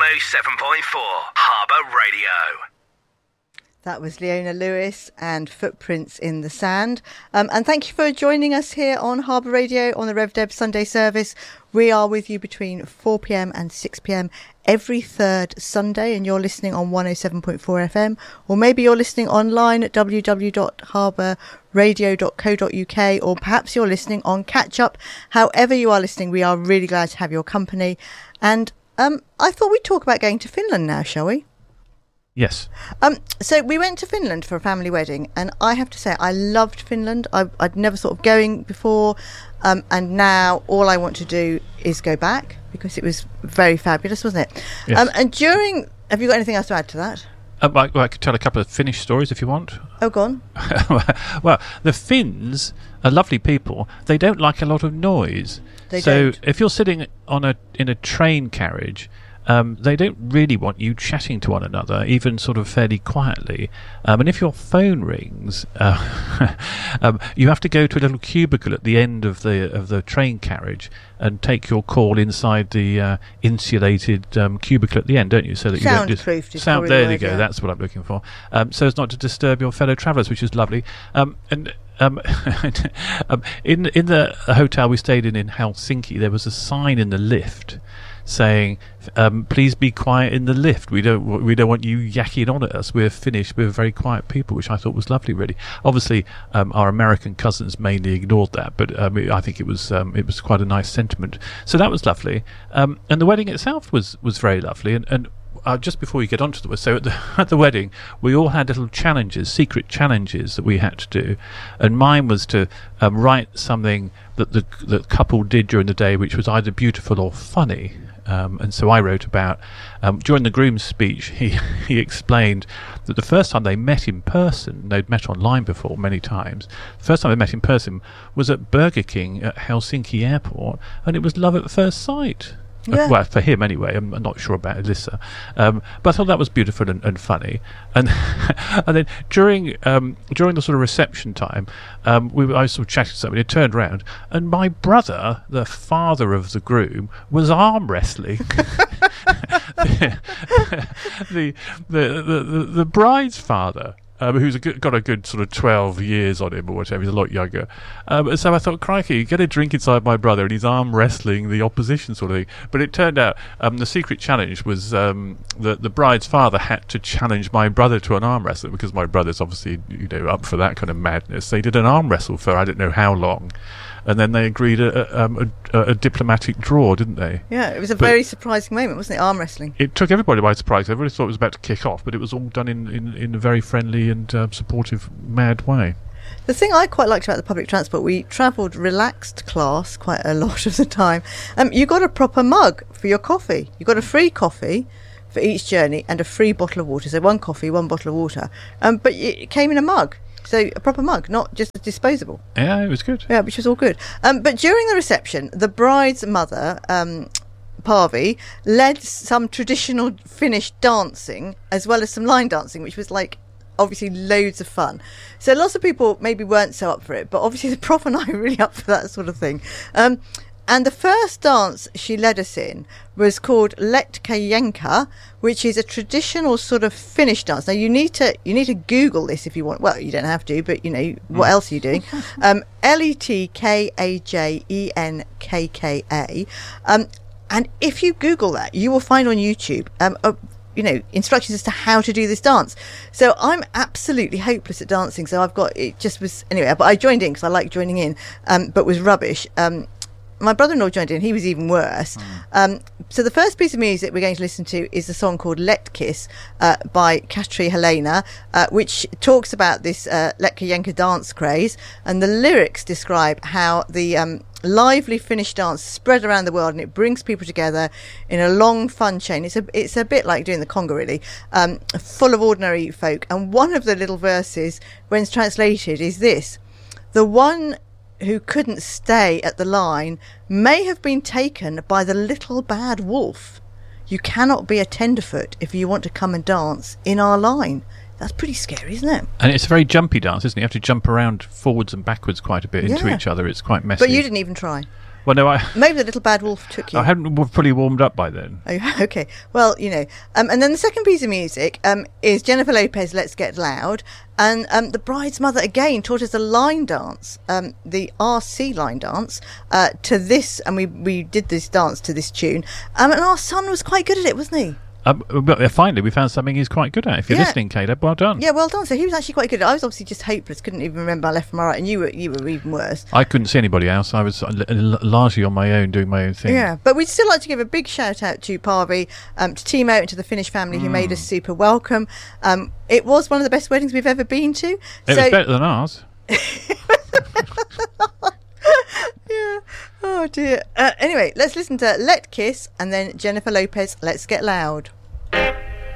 Harbour Radio. That was Leona Lewis and Footprints in the Sand. And thank you for joining us here on Harbour Radio on the Rev Deb Sunday service. We are with you between 4 p.m. and 6 p.m. every third Sunday, and you're listening on 107.4 FM, or maybe you're listening online at www.harbourradio.co.uk, or perhaps you're listening on Catch Up. However you are listening, we are really glad to have your company. And I thought we'd talk about going to Finland now, shall we? Yes. So we went to Finland for a family wedding, and I have to say I loved Finland. I'd never thought of going before, and now all I want to do is go back because it was very fabulous, wasn't it? Yes. And have you got anything else to add to that? I could tell a couple of Finnish stories if you want. Oh, go on. Well, the Finns are lovely people. They don't like a lot of noise. They don't. If you're sitting in a train carriage, they don't really want you chatting to one another, even sort of fairly quietly. And if your phone rings, you have to go to a little cubicle at the end of the train carriage and take your call inside the insulated cubicle at the end, don't you? So that you don't just soundproofed. There you go. Yeah. That's what I'm looking for. So as not to disturb your fellow travellers, which is lovely. In the hotel we stayed in Helsinki, there was a sign in the lift saying, please be quiet in the lift. We don't want you yakking on at us. We're Finnish. We're very quiet people, which I thought was lovely, really. Obviously, our American cousins mainly ignored that, but I think it was quite a nice sentiment. So that was lovely. And the wedding itself was very lovely. And just before you get onto the so at the wedding, we all had little challenges, secret challenges that we had to do, and mine was to write something that the couple did during the day, which was either beautiful or funny. And so I wrote about, during the groom's speech, he explained that the first time they met in person, they'd met online before many times, the first time they met in person was at Burger King at Helsinki Airport, and it was love at first sight. Yeah. Well, for him anyway. I'm not sure about Alyssa, but I thought that was beautiful and funny. And and then during the sort of reception time, I was sort of chatting to somebody. I turned around, and my brother, the father of the groom, was arm wrestling the bride's father. Who's got a good sort of 12 years on him or whatever. He's a lot younger. So I thought, crikey, get a drink inside my brother, and he's arm wrestling the opposition sort of thing. But it turned out the secret challenge was the bride's father had to challenge my brother to an arm wrestle, because my brother's obviously up for that kind of madness. They did an arm wrestle for I don't know how long. And then they agreed a diplomatic draw, didn't they? Yeah, it was a very surprising moment, wasn't it? Arm wrestling. It took everybody by surprise. Everybody thought it was about to kick off, but it was all done in a very friendly and supportive, mad way. The thing I quite liked about the public transport, we travelled relaxed class quite a lot of the time. You got a proper mug for your coffee. You got a free coffee for each journey and a free bottle of water. So one coffee, one bottle of water. But it came in a mug. So a proper mug, not just a disposable. Yeah, it was good. Yeah, which was all good. But during the reception, the bride's mother, Parvi, led some traditional Finnish dancing as well as some line dancing, which was obviously loads of fun. So lots of people maybe weren't so up for it, but obviously the prof and I are really up for that sort of thing. And the first dance she led us in was called Letkajenka, which is a traditional sort of Finnish dance. Now you need to Google this if you want. Well, you don't have to, but what else are you doing? Letkajenkka. And if you Google that, you will find on YouTube instructions as to how to do this dance. So I'm absolutely hopeless at dancing. So but I joined in because I like joining in, but was rubbish. My brother-in-law joined in. He was even worse. So the first piece of music we're going to listen to is a song called Let Kiss by Katri Helena, which talks about this Letkajenka dance craze. And the lyrics describe how the lively Finnish dance spread around the world, and it brings people together in a long, fun chain. It's a bit like doing the conga, really, full of ordinary folk. And one of the little verses, when it's translated, is this: the one who couldn't stay at the line may have been taken by the little bad wolf. You cannot be a tenderfoot if you want to come and dance in our line. That's pretty scary, isn't it? And it's a very jumpy dance, isn't it? You have to jump around forwards and backwards quite a bit into each other. It's quite messy. But you didn't even try. Well, no, Maybe the little bad wolf took you. I hadn't fully warmed up by then. Oh, okay. Well, and then the second piece of music is Jennifer Lopez, Let's Get Loud. And the bride's mother, again, taught us a line dance, the RC line dance, to this. And we did this dance to this tune. And our son was quite good at it, wasn't he? But finally, we found something he's quite good at. If you're listening, Caleb, well done. Yeah, well done. So he was actually quite good. I was obviously just hopeless, couldn't even remember my left from my right, and you were even worse. I couldn't see anybody else. I was largely on my own, doing my own thing. Yeah, but we'd still like to give a big shout out to Parvi, to Timo, and to the Finnish family who made us super welcome. It was one of the best weddings we've ever been to. It was better than ours. Yeah. Oh dear. Anyway, let's listen to Let Kiss and then Jennifer Lopez, Let's Get Loud.